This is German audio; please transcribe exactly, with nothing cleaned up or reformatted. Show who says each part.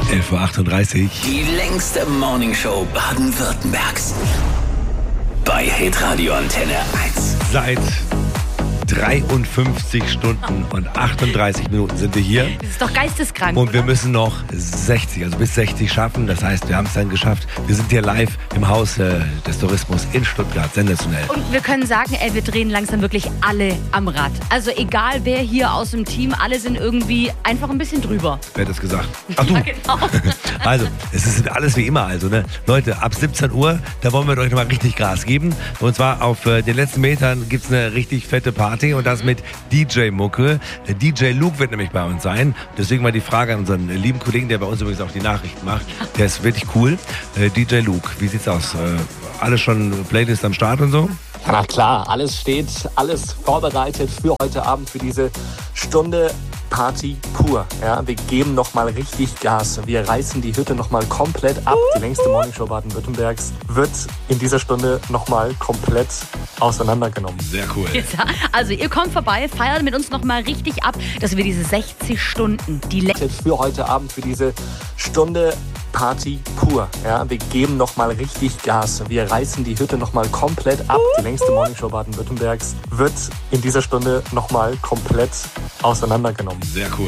Speaker 1: elf Uhr achtunddreißig.
Speaker 2: Die längste Morningshow Baden-Württembergs. Bei Hitradio Antenne eins.
Speaker 1: Seit dreiundfünfzig Stunden und achtunddreißig Minuten sind wir hier.
Speaker 3: Das ist doch geisteskrank,
Speaker 1: Und wir
Speaker 3: oder?
Speaker 1: müssen noch sechzig, also bis sechzig schaffen. Das heißt, wir haben es dann geschafft. Wir sind hier live im Haus äh, des Tourismus in Stuttgart. Sensationell.
Speaker 3: Und wir können sagen, ey, wir drehen langsam wirklich alle am Rad. Also egal wer hier aus dem Team, alle sind irgendwie einfach ein bisschen drüber.
Speaker 1: Wer hat das gesagt? Ach du.
Speaker 3: Ja, genau.
Speaker 1: Also, es ist alles wie immer. Also, ne? Leute, ab siebzehn Uhr, da wollen wir euch nochmal richtig Gas geben. Und zwar auf äh, den letzten Metern gibt es eine richtig fette Party. Und das mit D J-Mucke. D J Luke wird nämlich bei uns sein. Deswegen mal die Frage an unseren lieben Kollegen, der bei uns übrigens auch die Nachrichten macht. Der ist wirklich cool. Äh, D J Luke, wie sieht's aus? Äh, alle schon Playlist am Start und so?
Speaker 4: Ja, na klar, alles steht, alles vorbereitet für heute Abend, für diese Stunde Party pur. Ja, wir geben nochmal richtig Gas. Wir reißen die Hütte nochmal komplett ab. Die längste Morningshow Baden-Württembergs wird in dieser Stunde nochmal komplett auseinandergenommen.
Speaker 1: Sehr cool.
Speaker 3: Jetzt, also ihr kommt vorbei, feiert mit uns nochmal richtig ab, dass wir diese sechzig Stunden, die le-
Speaker 4: Für heute Abend, für diese Stunde Party pur. Ja, wir geben nochmal richtig Gas. Wir reißen die Hütte nochmal komplett ab. Die längste Morningshow Baden-Württembergs wird in dieser Stunde nochmal komplett auseinandergenommen.
Speaker 1: Sehr cool.